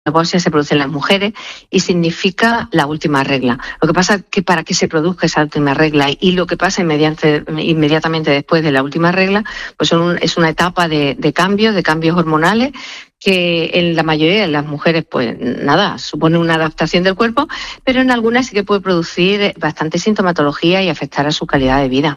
menopausia se produce en las mujeres y significa la última regla. Lo que pasa es que para que se produzca esa última regla y lo que pasa inmediatamente después de la última regla, pues es una etapa de cambios hormonales que en la mayoría de las mujeres, pues nada, supone una adaptación del cuerpo, pero en algunas sí que puede producir bastante sintomatología y afectar a su calidad de vida.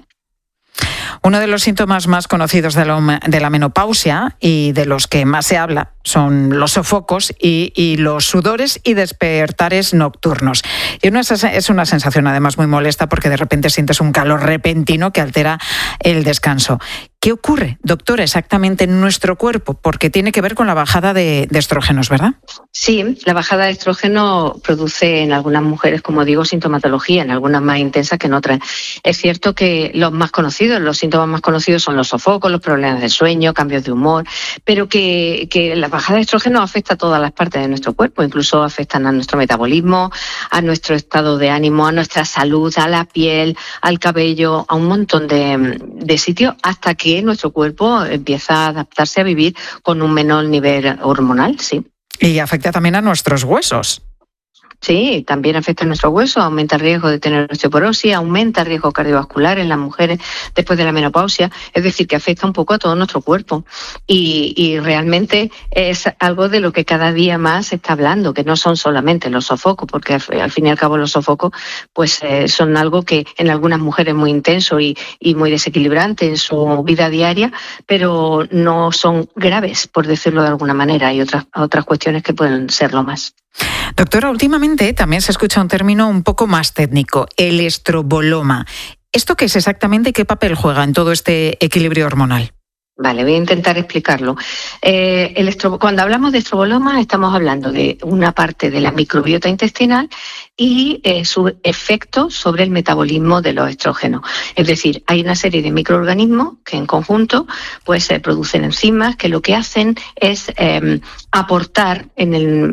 Uno de los síntomas más conocidos de la menopausia y de los que más se habla son los sofocos y los sudores y despertares nocturnos. Y es una sensación además muy molesta porque de repente sientes un calor repentino que altera el descanso. ¿Qué ocurre, doctora, exactamente en nuestro cuerpo? Porque tiene que ver con la bajada de estrógenos, ¿verdad? Sí, la bajada de estrógeno produce en algunas mujeres, como digo, sintomatología, en algunas más intensas que en otras. Es cierto que los síntomas más conocidos son los sofocos, los problemas del sueño, cambios de humor, pero que la bajada de estrógeno afecta a todas las partes de nuestro cuerpo, incluso afectan a nuestro metabolismo, a nuestro estado de ánimo, a nuestra salud, a la piel, al cabello, a un montón de sitios, hasta que nuestro cuerpo empieza a adaptarse a vivir con un menor nivel hormonal, sí. Y afecta también a nuestros huesos. Sí, también afecta a nuestros huesos, aumenta el riesgo de tener osteoporosis, aumenta el riesgo cardiovascular en las mujeres después de la menopausia, es decir, que afecta un poco a todo nuestro cuerpo. Y realmente es algo de lo que cada día más se está hablando, que no son solamente los sofocos, porque al fin y al cabo los sofocos pues son algo que en algunas mujeres es muy intenso y muy desequilibrante en su vida diaria, pero no son graves, por decirlo de alguna manera. Hay otras cuestiones que pueden serlo más. Doctora, últimamente también se escucha un término un poco más técnico, el estroboloma. ¿Esto qué es exactamente y qué papel juega en todo este equilibrio hormonal? Vale, voy a intentar explicarlo. Cuando hablamos de estroboloma estamos hablando de una parte de la microbiota intestinal y su efecto sobre el metabolismo de los estrógenos. Es decir, hay una serie de microorganismos que en conjunto pues producen enzimas que lo que hacen es aportar en el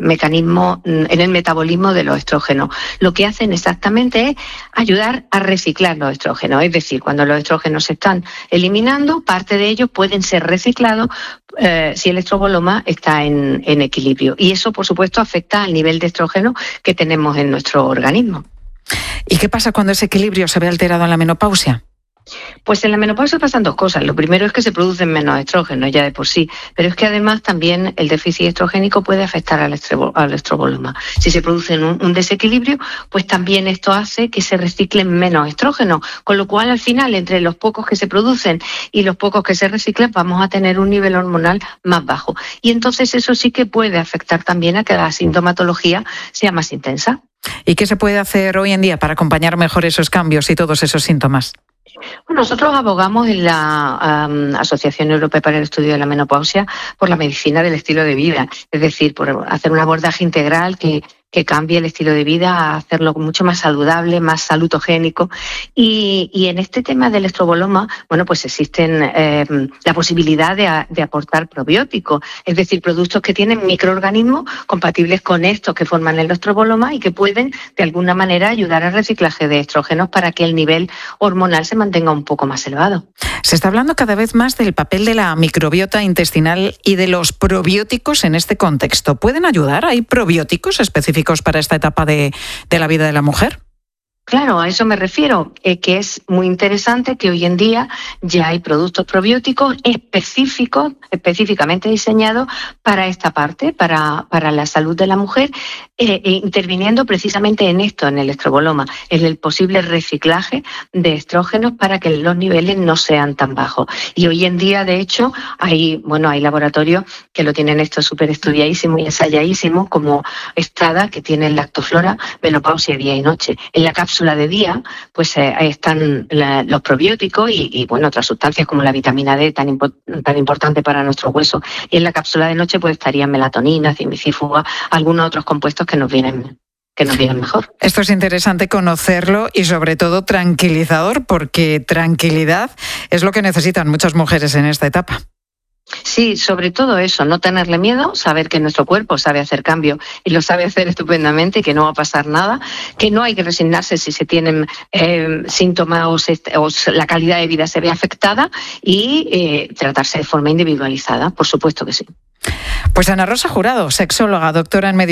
metabolismo de los estrógenos. Lo que hacen exactamente es ayudar a reciclar los estrógenos. Es decir, cuando los estrógenos se están eliminando, parte de ellos pueden ser reciclados si el estroboloma está en equilibrio. Y eso, por supuesto, afecta al nivel de estrógeno que tenemos en nuestro organismo. ¿Y qué pasa cuando ese equilibrio se ve alterado en la menopausia? Pues en la menopausia pasan dos cosas. Lo primero es que se producen menos estrógenos ya de por sí, pero es que además también el déficit estrogénico puede afectar al estroboloma. Si se produce un desequilibrio, pues también esto hace que se reciclen menos estrógenos, con lo cual al final entre los pocos que se producen y los pocos que se reciclan vamos a tener un nivel hormonal más bajo. Y entonces eso sí que puede afectar también a que la sintomatología sea más intensa. ¿Y qué se puede hacer hoy en día para acompañar mejor esos cambios y todos esos síntomas? Bueno, nosotros abogamos en la Asociación Europea para el Estudio de la Menopausia por la medicina del estilo de vida, es decir, por hacer un abordaje integral que cambie el estilo de vida, a hacerlo mucho más saludable, más salutogénico. Y en este tema del estroboloma, bueno, pues existen la posibilidad de aportar probióticos, es decir, productos que tienen microorganismos compatibles con estos que forman el estroboloma y que pueden, de alguna manera, ayudar al reciclaje de estrógenos para que el nivel hormonal se mantenga un poco más elevado. Se está hablando cada vez más del papel de la microbiota intestinal y de los probióticos en este contexto. ¿Pueden ayudar? ¿Hay probióticos específicos para esta etapa de la vida de la mujer? Claro, a eso me refiero, que es muy interesante que hoy en día ya hay productos probióticos específicamente diseñados para esta parte, para la salud de la mujer, interviniendo precisamente en esto, en el estroboloma, en el posible reciclaje de estrógenos para que los niveles no sean tan bajos. Y hoy en día, de hecho, hay laboratorios que lo tienen esto súper estudiadísimo y ensayadísimo, como Strada, que tiene el Lactoflora, menopausia día y noche. En la cápsula de día, pues ahí están los probióticos y otras sustancias como la vitamina D, tan importante para nuestro hueso. Y en la cápsula de noche pues estarían melatonina, cimicifuga, algunos otros compuestos que nos vienen mejor. Esto es interesante conocerlo y sobre todo tranquilizador, porque tranquilidad es lo que necesitan muchas mujeres en esta etapa. Sí, sobre todo eso, no tenerle miedo, saber que nuestro cuerpo sabe hacer cambio y lo sabe hacer estupendamente y que no va a pasar nada, que no hay que resignarse si se tienen síntomas o la calidad de vida se ve afectada y tratarse de forma individualizada, por supuesto que sí. Pues Ana Rosa Jurado, sexóloga, doctora en medicina.